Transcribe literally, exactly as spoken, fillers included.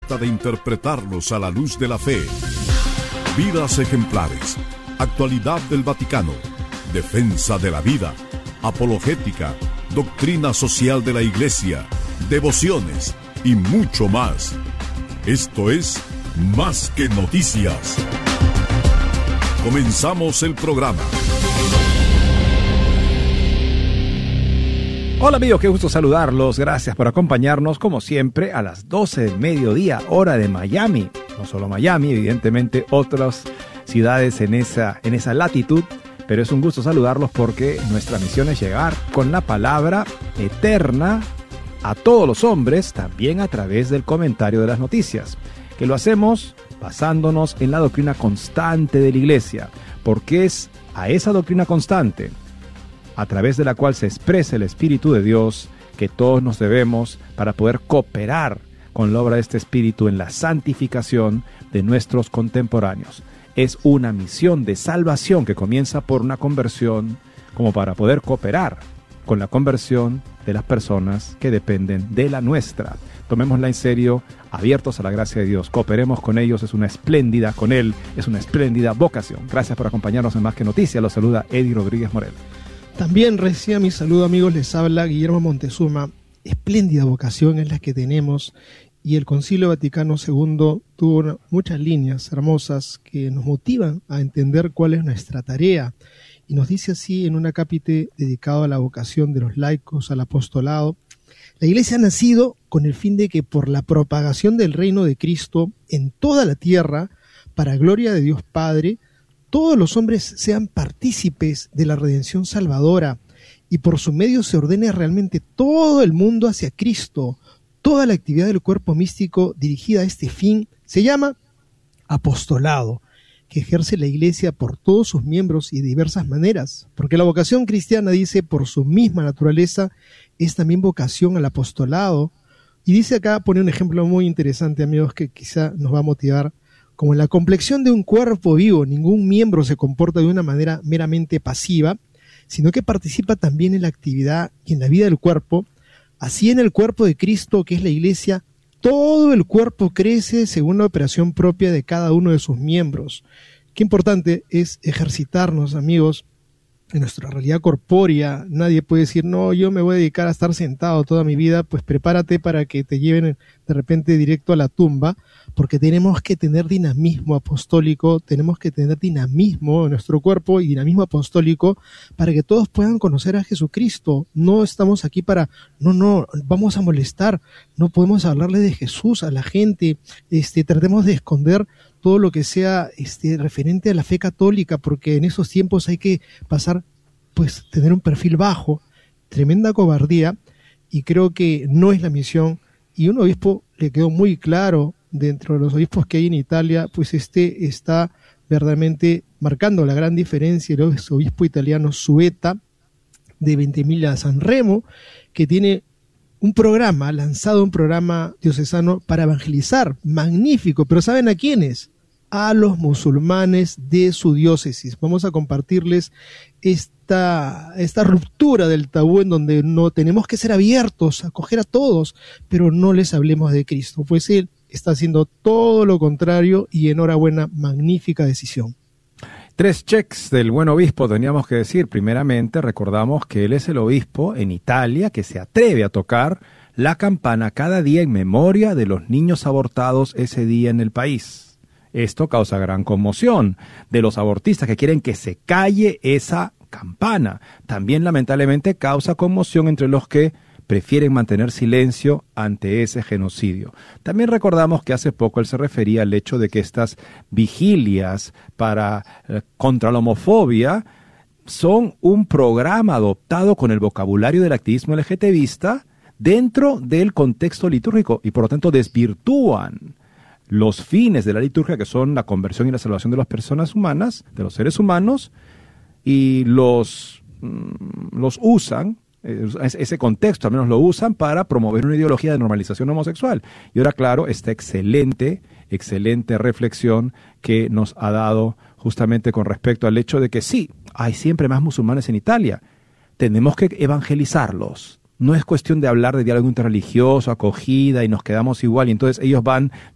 de interpretarlos a la luz de la fe. Vidas ejemplares, actualidad del Vaticano, defensa de la vida, apologética, doctrina social de la Iglesia, devociones y mucho más. Esto es Más que Noticias. Comenzamos el programa. Hola amigos, qué gusto saludarlos. Gracias por acompañarnos como siempre a las doce del mediodía, hora de Miami. No solo Miami, evidentemente otras ciudades en esa, en esa latitud. Pero es un gusto saludarlos porque nuestra misión es llegar con la palabra eterna a todos los hombres, también a través del comentario de las noticias. Que lo hacemos basándonos en la doctrina constante de la Iglesia, porque es a esa doctrina constante, a través de la cual se expresa el Espíritu de Dios, que todos nos debemos para poder cooperar con la obra de este Espíritu en la santificación de nuestros contemporáneos. Es una misión de salvación que comienza por una conversión, como para poder cooperar con la conversión de las personas que dependen de la nuestra. Tomémosla en serio, abiertos a la gracia de Dios. Cooperemos con ellos, es una espléndida, con Él, es una espléndida vocación. Gracias por acompañarnos en Más que Noticias. Los saluda Eddie Rodríguez Morel. También reciba mi saludo, amigos, les habla Guillermo Montezuma. Espléndida vocación es la que tenemos, y el Concilio Vaticano segundo tuvo muchas líneas hermosas que nos motivan a entender cuál es nuestra tarea, y nos dice así en un acápite dedicado a la vocación de los laicos al apostolado: la Iglesia ha nacido con el fin de que por la propagación del reino de Cristo en toda la tierra, para gloria de Dios Padre, todos los hombres sean partícipes de la redención salvadora, y por su medio se ordene realmente todo el mundo hacia Cristo. Toda la actividad del cuerpo místico dirigida a este fin se llama apostolado, que ejerce la Iglesia por todos sus miembros y de diversas maneras, porque la vocación cristiana, dice, por su misma naturaleza, es también vocación al apostolado. Y dice acá, pone un ejemplo muy interesante, amigos, que quizá nos va a motivar. Como en la complexión de un cuerpo vivo, ningún miembro se comporta de una manera meramente pasiva, sino que participa también en la actividad y en la vida del cuerpo. Así en el cuerpo de Cristo, que es la Iglesia, todo el cuerpo crece según la operación propia de cada uno de sus miembros. Qué importante es ejercitarnos, amigos, en nuestra realidad corpórea. Nadie puede decir, no, yo me voy a dedicar a estar sentado toda mi vida. Pues prepárate para que te lleven de repente directo a la tumba, porque tenemos que tener dinamismo apostólico, tenemos que tener dinamismo en nuestro cuerpo y dinamismo apostólico para que todos puedan conocer a Jesucristo. No estamos aquí para, no, no, vamos a molestar, no podemos hablarle de Jesús a la gente, este, tratemos de esconder todo lo que sea este, referente a la fe católica, porque en esos tiempos hay que pasar, pues, tener un perfil bajo, tremenda cobardía, y creo que no es la misión. Y un obispo le quedó muy claro, dentro de los obispos que hay en Italia, pues este está verdaderamente marcando la gran diferencia. El obispo italiano Sueta, de Ventimiglia San Remo, que tiene un programa, lanzado un programa diocesano para evangelizar, magnífico, pero ¿saben a quiénes? A los musulmanes de su diócesis. Vamos a compartirles esta, esta ruptura del tabú, en donde no tenemos que ser abiertos, acoger a todos, pero no les hablemos de Cristo, pues Él está haciendo todo lo contrario, y enhorabuena, magnífica decisión. Tres checks del buen obispo, teníamos que decir. Primeramente, recordamos que él es el obispo en Italia que se atreve a tocar la campana cada día en memoria de los niños abortados ese día en el país. Esto causa gran conmoción de los abortistas que quieren que se calle esa campana. También, lamentablemente, causa conmoción entre los que prefieren mantener silencio ante ese genocidio. También recordamos que hace poco él se refería al hecho de que estas vigilias para eh, contra la homofobia son un programa adoptado con el vocabulario del activismo LGTBista dentro del contexto litúrgico, y por lo tanto desvirtúan los fines de la liturgia, que son la conversión y la salvación de las personas humanas, de los seres humanos, y los, mm, los usan, ese contexto al menos lo usan para promover una ideología de normalización homosexual. Y ahora, claro, esta excelente, excelente reflexión que nos ha dado justamente con respecto al hecho de que sí, hay siempre más musulmanes en Italia, tenemos que evangelizarlos. No es cuestión de hablar de diálogo interreligioso, acogida, y nos quedamos igual, y entonces ellos van